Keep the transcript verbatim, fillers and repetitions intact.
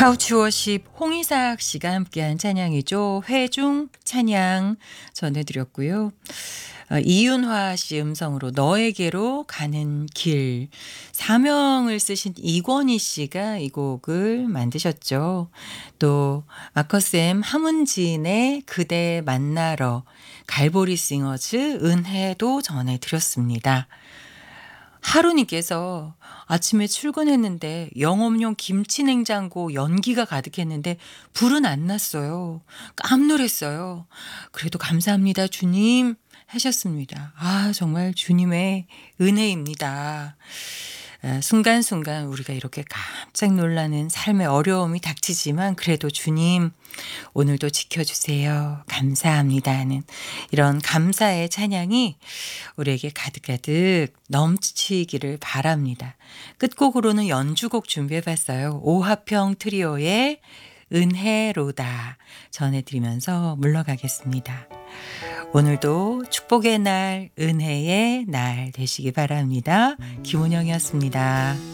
카우치워십 홍이삭 씨가 함께한 찬양이죠. 회중 찬양 전해드렸고요. 어, 이윤화 씨 음성으로 너에게로 가는 길, 사명을 쓰신 이권희 씨가 이 곡을 만드셨죠. 또 마커스엠 함은진의 그대 만나러, 갈보리 싱어즈 은혜도 전해드렸습니다. 하루님께서 아침에 출근했는데 영업용 김치냉장고 연기가 가득했는데 불은 안 났어요. 깜놀했어요. 그래도 감사합니다 주님 하셨습니다. 아 정말 주님의 은혜입니다. 아, 순간순간 우리가 이렇게 깜짝 놀라는 삶의 어려움이 닥치지만 그래도 주님 오늘도 지켜주세요. 감사합니다 하는 이런 감사의 찬양이 우리에게 가득가득 넘치기를 바랍니다. 끝곡으로는 연주곡 준비해봤어요. 오하평 트리오의 은혜로다 전해드리면서 물러가겠습니다. 오늘도 축복의 날, 은혜의 날 되시기 바랍니다. 김은영이었습니다.